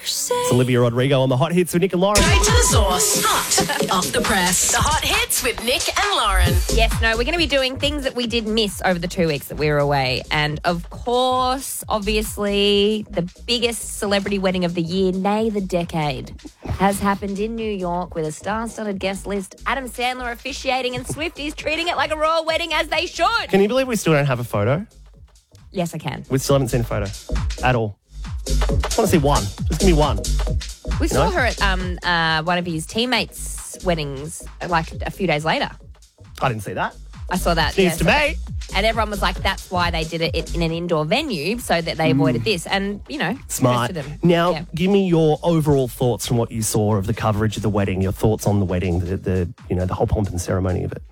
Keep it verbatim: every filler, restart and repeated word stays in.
It's Olivia Rodrigo on the Hot Hits with Nick and Lauren. Go to the source. Hot off the press. The Hot Hits with Nick and Lauren. Yes, no, we're going to be doing things that we did miss over the two weeks that we were away. And of course, obviously, the biggest celebrity wedding of the year, nay the decade, has happened in New York with a star-studded guest list, Adam Sandler officiating and Swifties treating it like a royal wedding as they should. Can you believe we still don't have a photo? Yes, I can. We still haven't seen a photo at all. I want to see one. Just give me one. We You saw know? her at um, uh, one of his teammates' weddings like a few days later. I didn't see that. I saw that. News yeah, to so- me. And everyone was like, that's why they did it in an indoor venue so that they avoided this. And, you know, Smart. kudos to them. Now, Yeah. give me your overall thoughts from what you saw of the coverage of the wedding, your thoughts on the wedding, the, the you know, the whole pomp and ceremony of it.